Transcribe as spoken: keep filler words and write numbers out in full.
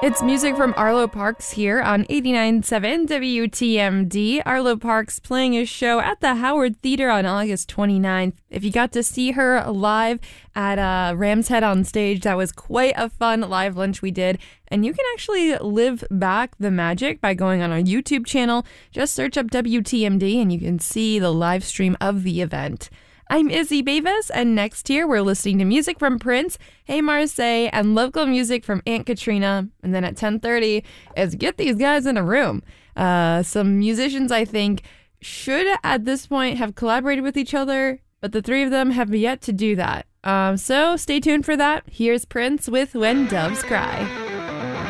It's music from Arlo Parks here on eighty-nine point seven W T M D. Arlo Parks playing a show at the Howard Theater on August twenty-ninth. If you got to see her live at uh, Ram's Head on stage, that was quite a fun live lunch we did. And you can actually live back the magic by going on our YouTube channel. Just search up W T M D and you can see the live stream of the event. I'm Izzy Beavis, and next here we're listening to music from Prince, Hey Marseille, and local music from Aunt Katrina. And then at ten thirty is Get These Guys in a Room. Uh, some musicians I think should at this point have collaborated with each other, but the three of them have yet to do that. Um, so stay tuned for that. Here's Prince with When Doves Cry.